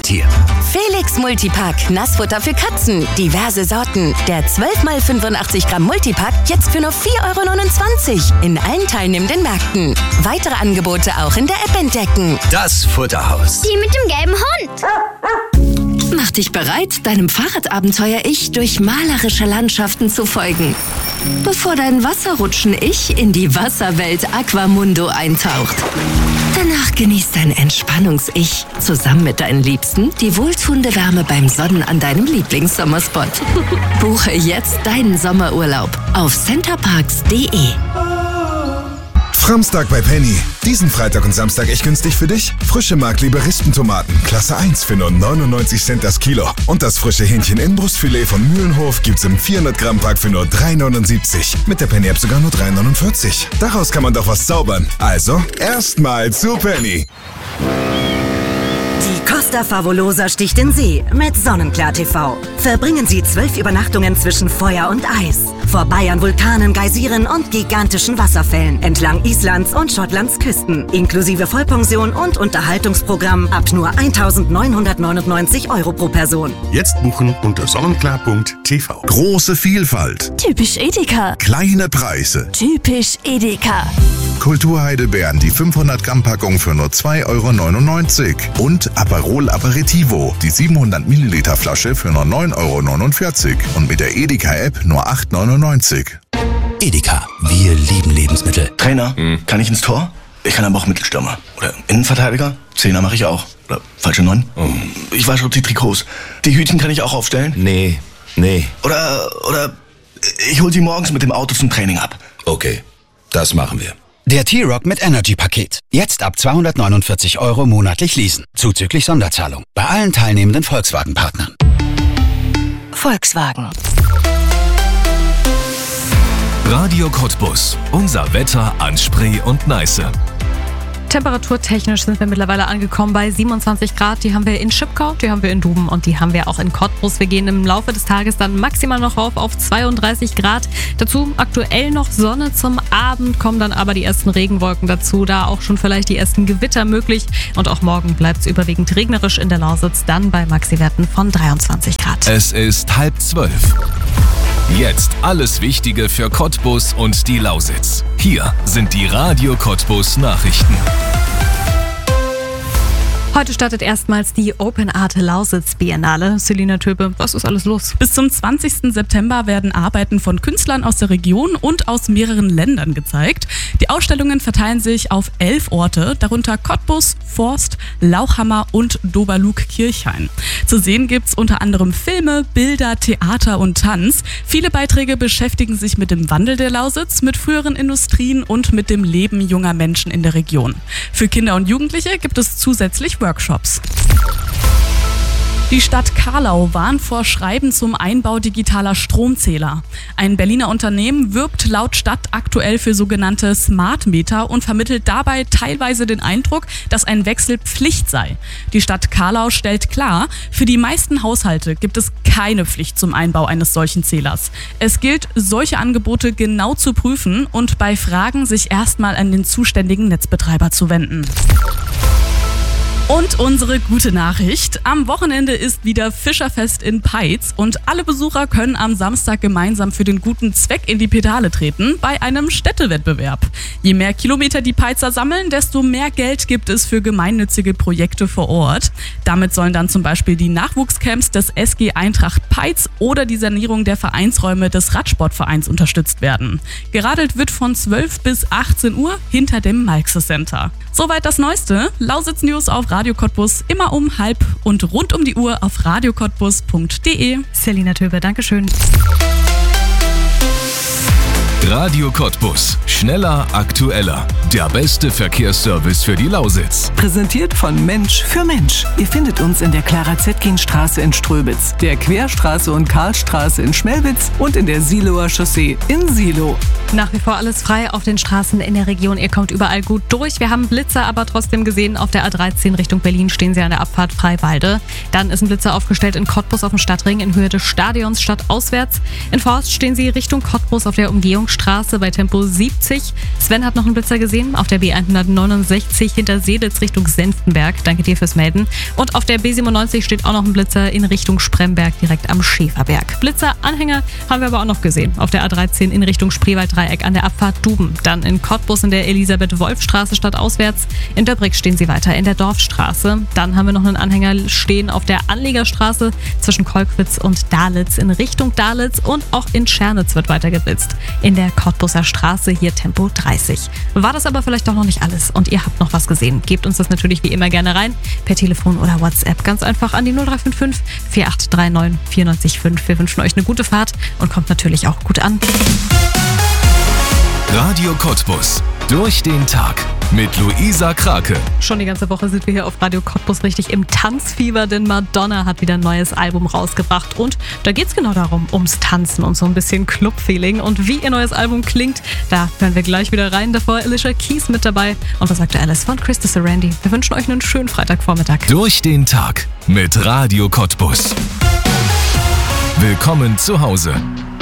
Haustier. Felix Multipack, Nassfutter für Katzen. Diverse Sorten. Der 12x85 Gramm Multipack jetzt für nur 4,29 € in allen teilnehmenden Märkten. Weitere Angebote auch in der App entdecken. Das Futterhaus. Die mit dem gelben Hund. Mach dich bereit, deinem Fahrradabenteuer-Ich durch malerische Landschaften zu folgen. Bevor dein Wasserrutschen-Ich in die Wasserwelt Aquamundo eintaucht. Danach genießt dein Entspannungs-Ich zusammen mit deinen Liebsten die wohltuende Wärme beim Sonnen an deinem Lieblingssommerspot. Buche jetzt deinen Sommerurlaub auf centerparks.de. Framstag bei Penny. Diesen Freitag und Samstag echt günstig für dich. Frische Markliebe Rispentomaten, Klasse 1 für nur 99 Cent das Kilo. Und das frische Hähnchen-Innenbrustfilet von Mühlenhof gibt's im 400-Gramm-Pack für nur 3,79. Mit der Penny-App sogar nur 3,49. Daraus kann man doch was zaubern. Also, erstmal zu Penny. Die Costa Favolosa sticht in See mit Sonnenklar TV. Verbringen Sie 12 Übernachtungen zwischen Feuer und Eis. Vorbei an Vulkanen, Geysiren und gigantischen Wasserfällen entlang Islands und Schottlands Küsten. Inklusive Vollpension und Unterhaltungsprogramm ab nur 1.999 € pro Person. Jetzt buchen unter sonnenklar.tv. Große Vielfalt. Typisch Edeka. Kleine Preise. Typisch Edeka. Kulturheidelbeeren, die 500-Gramm-Packung für nur 2,99 € und Aperol Aperitivo, die 700 Milliliter Flasche für nur 9,49 € und mit der Edeka-App nur 8,99 €. Edeka, wir lieben Lebensmittel. Trainer, kann ich ins Tor? Ich kann aber auch Mittelstürmer. Oder Innenverteidiger? Zehner mache ich auch. Oder falsche 9? Ich wasche auch die Trikots. Die Hütchen kann ich auch aufstellen? Nee. Oder ich hol sie morgens mit dem Auto zum Training ab. Okay, das machen wir. Der T-Rock mit Energy-Paket. Jetzt ab 249 € monatlich leasen. Zuzüglich Sonderzahlung. Bei allen teilnehmenden Volkswagen-Partnern. Volkswagen. Radio Cottbus. Unser Wetter an Spree und Neiße. Temperaturtechnisch sind wir mittlerweile angekommen bei 27 Grad. Die haben wir in Schipkau, die haben wir in Duben und die haben wir auch in Cottbus. Wir gehen im Laufe des Tages dann maximal noch rauf auf 32 Grad. Dazu aktuell noch Sonne zum Abend, kommen dann aber die ersten Regenwolken dazu. Da auch schon vielleicht die ersten Gewitter möglich. Und auch morgen bleibt es überwiegend regnerisch in der Lausitz, dann bei Maxiwerten von 23 Grad. Es ist 11:30. Jetzt alles Wichtige für Cottbus und die Lausitz. Hier sind die Radio Cottbus Nachrichten. Heute startet erstmals die Open Art Lausitz Biennale. Selina Töpe, was ist alles los? Bis zum 20. September werden Arbeiten von Künstlern aus der Region und aus mehreren Ländern gezeigt. Die Ausstellungen verteilen sich auf 11 Orte, darunter Cottbus, Forst, Lauchhammer und Doberlug-Kirchhain. Zu sehen gibt's unter anderem Filme, Bilder, Theater und Tanz. Viele Beiträge beschäftigen sich mit dem Wandel der Lausitz, mit früheren Industrien und mit dem Leben junger Menschen in der Region. Für Kinder und Jugendliche gibt es zusätzlich Workshops. Die Stadt Carlau warnt vor Schreiben zum Einbau digitaler Stromzähler. Ein Berliner Unternehmen wirbt laut Stadt aktuell für sogenannte Smart Meter und vermittelt dabei teilweise den Eindruck, dass ein Wechsel Pflicht sei. Die Stadt Carlau stellt klar, für die meisten Haushalte gibt es keine Pflicht zum Einbau eines solchen Zählers. Es gilt, solche Angebote genau zu prüfen und bei Fragen sich erstmal an den zuständigen Netzbetreiber zu wenden. Und unsere gute Nachricht. Am Wochenende ist wieder Fischerfest in Peitz und alle Besucher können am Samstag gemeinsam für den guten Zweck in die Pedale treten bei einem Städtewettbewerb. Je mehr Kilometer die Peitzer sammeln, desto mehr Geld gibt es für gemeinnützige Projekte vor Ort. Damit sollen dann zum Beispiel die Nachwuchscamps des SG Eintracht Peitz oder die Sanierung der Vereinsräume des Radsportvereins unterstützt werden. Geradelt wird von 12 bis 18 Uhr hinter dem Malxe Center. Soweit das Neueste. Lausitz News auf Radio Cottbus immer um 12:30 und rund um die Uhr auf radiocottbus.de. Selina Töbe, Dankeschön. Radio Cottbus. Schneller, aktueller. Der beste Verkehrsservice für die Lausitz. Präsentiert von Mensch für Mensch. Ihr findet uns in der Clara-Zetkin-Straße in Ströbitz, der Querstraße und Karlstraße in Schmelwitz und in der Siloer Chaussee in Silo. Nach wie vor alles frei auf den Straßen in der Region. Ihr kommt überall gut durch. Wir haben Blitzer aber trotzdem gesehen. Auf der A13 Richtung Berlin stehen sie an der Abfahrt Freiwalde. Dann ist ein Blitzer aufgestellt in Cottbus auf dem Stadtring in Höhe des Stadions stadtauswärts. In Forst stehen sie Richtung Cottbus auf der Umgehungsstraße Straße bei Tempo 70. Sven hat noch einen Blitzer gesehen auf der B169 hinter Seelitz Richtung Senftenberg. Danke dir fürs Melden. Und auf der B97 steht auch noch ein Blitzer in Richtung Spremberg, direkt am Schäferberg. Blitzer-Anhänger haben wir aber auch noch gesehen. Auf der A13 in Richtung Spreewald-Dreieck an der Abfahrt Duben. Dann in Cottbus in der Elisabeth-Wolf-Straße stadtauswärts. In Döbrig stehen sie weiter in der Dorfstraße. Dann haben wir noch einen Anhänger stehen auf der Anliegerstraße zwischen Kolkwitz und Dalitz in Richtung Dalitz. Und auch in Schernitz wird weiter geblitzt. In der Cottbuser Straße hier Tempo 30. War das aber vielleicht doch noch nicht alles und ihr habt noch was gesehen? Gebt uns das natürlich wie immer gerne rein. Per Telefon oder WhatsApp. Ganz einfach an die 0355 4839 94,5. Wir wünschen euch eine gute Fahrt und kommt natürlich auch gut an. Radio Cottbus. Durch den Tag mit Luisa Krake. Schon die ganze Woche sind wir hier auf Radio Cottbus richtig im Tanzfieber, denn Madonna hat wieder ein neues Album rausgebracht. Und da geht's genau darum, ums Tanzen und so ein bisschen Club-Feeling. Und wie ihr neues Album klingt, da hören wir gleich wieder rein. Davor Alicia Keys mit dabei. Und was sagt Alice von Christa Sarandi? Wir wünschen euch einen schönen Freitagvormittag. Durch den Tag mit Radio Cottbus. Willkommen zu Hause.